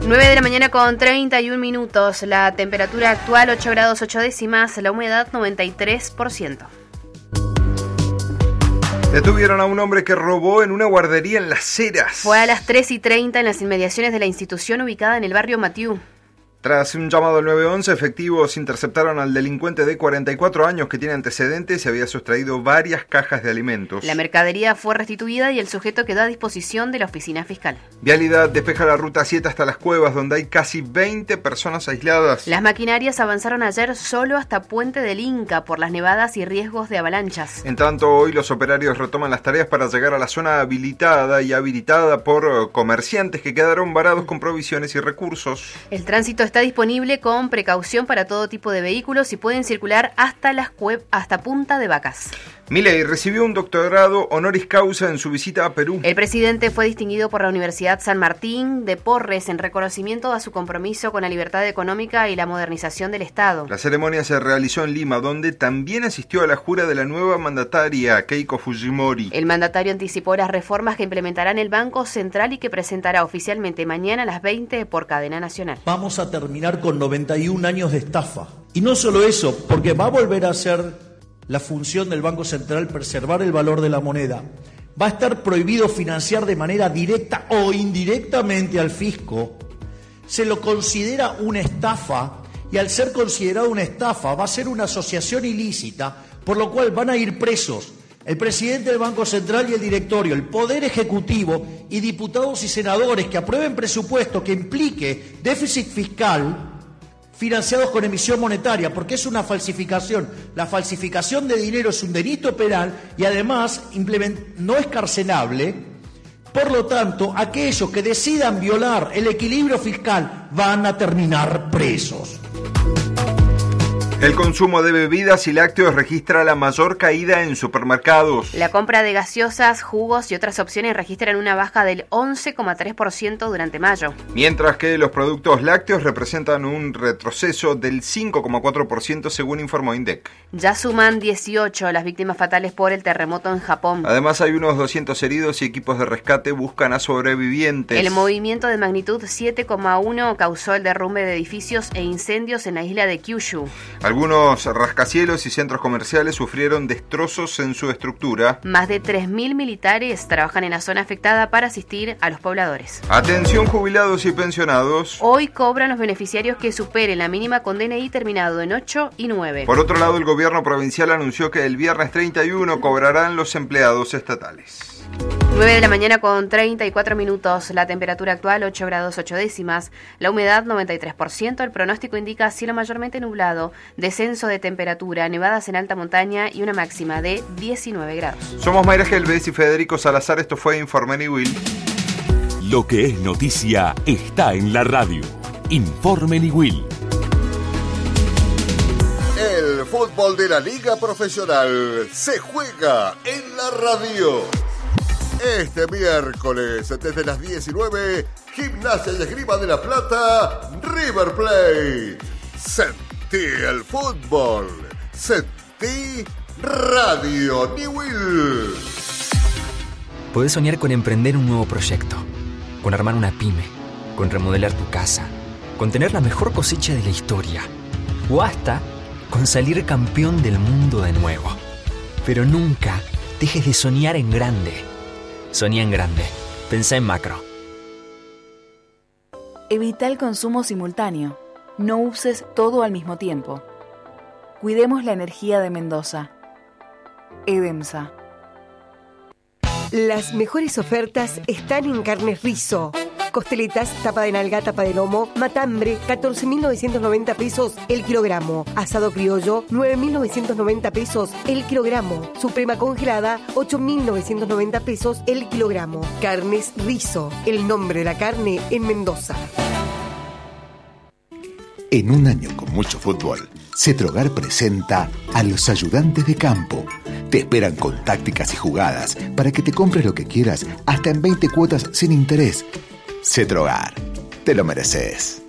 9 de la mañana con 31 minutos. La temperatura actual 8 grados 8 décimas, la humedad 93%. Detuvieron a un hombre que robó en una guardería en Las Heras. Fue a las 3:30 en las inmediaciones de la institución ubicada en el barrio Matiú. Tras un llamado al 911, efectivos interceptaron al delincuente de 44 años que tiene antecedentes y había sustraído varias cajas de alimentos. La mercadería fue restituida y el sujeto quedó a disposición de la oficina fiscal. Vialidad despeja la ruta 7 hasta Las Cuevas, donde hay casi 20 personas aisladas. Las maquinarias avanzaron ayer solo hasta Puente del Inca por las nevadas y riesgos de avalanchas. En tanto, hoy los operarios retoman las tareas para llegar a la zona habilitada y habilitada por comerciantes que quedaron varados con provisiones y recursos. El tránsito está disponible con precaución para todo tipo de vehículos y pueden circular hasta Punta de Vacas. Milei recibió un doctorado honoris causa en su visita a Perú. El presidente fue distinguido por la Universidad San Martín de Porres en reconocimiento a su compromiso con la libertad económica y la modernización del Estado. La ceremonia se realizó en Lima, donde también asistió a la jura de la nueva mandataria, Keiko Fujimori. El mandatario anticipó las reformas que implementará en el Banco Central y que presentará oficialmente mañana a las 20 por cadena nacional. Vamos a terminar con 91 años de estafa. Y no solo eso, porque va a volver a ser la función del Banco Central preservar el valor de la moneda. Va a estar prohibido financiar de manera directa o indirectamente al fisco. Se lo considera una estafa y al ser considerado una estafa va a ser una asociación ilícita, por lo cual van a ir presos el presidente del Banco Central y el directorio, el Poder Ejecutivo y diputados y senadores que aprueben presupuesto que implique déficit fiscal financiados con emisión monetaria, porque es una falsificación. La falsificación de dinero es un delito penal y además no es carcelable. Por lo tanto, aquellos que decidan violar el equilibrio fiscal van a terminar presos. El consumo de bebidas y lácteos registra la mayor caída en supermercados. La compra de gaseosas, jugos y otras opciones registran una baja del 11,3% durante mayo. Mientras que los productos lácteos representan un retroceso del 5,4% según informó INDEC. Ya suman 18 las víctimas fatales por el terremoto en Japón. Además hay unos 200 heridos y equipos de rescate buscan a sobrevivientes. El movimiento de magnitud 7,1 causó el derrumbe de edificios e incendios en la isla de Kyushu. Algunos rascacielos y centros comerciales sufrieron destrozos en su estructura. Más de 3.000 militares trabajan en la zona afectada para asistir a los pobladores. Atención jubilados y pensionados. Hoy cobran los beneficiarios que superen la mínima con DNI terminado en 8 y 9. Por otro lado, el gobierno provincial anunció que el viernes 31 cobrarán los empleados estatales. 9 de la mañana con 34 minutos, la temperatura actual 8 grados 8 décimas, la humedad 93%, el pronóstico indica cielo mayormente nublado, descenso de temperatura, nevadas en alta montaña y una máxima de 19 grados. Somos Mayra Gelbez y Federico Salazar, esto fue Informe Niwil. Lo que es noticia está en la radio. Informe Niwil. El fútbol de la Liga Profesional se juega en la radio. Este miércoles, desde las 19, Gimnasia y Esgrima de La Plata, River Plate. Sentí el fútbol. Sentí Radio Niwil. Podés soñar con emprender un nuevo proyecto, con armar una pyme, con remodelar tu casa, con tener la mejor cosecha de la historia, o hasta con salir campeón del mundo de nuevo. Pero nunca dejes de soñar en grande. Soñá en grande. Pensá en macro. Evita el consumo simultáneo. No uses todo al mismo tiempo. Cuidemos la energía de Mendoza. EDEMSA. Las mejores ofertas están en Carnes Rizo. Costeletas, tapa de nalga, tapa de lomo, matambre, 14.990 pesos el kilogramo. Asado criollo, 9.990 pesos el kilogramo. Suprema congelada, 8.990 pesos el kilogramo. Carnes Rizo, el nombre de la carne en Mendoza. En un año con mucho fútbol, Cetrogar presenta a los ayudantes de campo. Te esperan con tácticas y jugadas para que te compres lo que quieras hasta en 20 cuotas sin interés. Cetrogar, te lo mereces.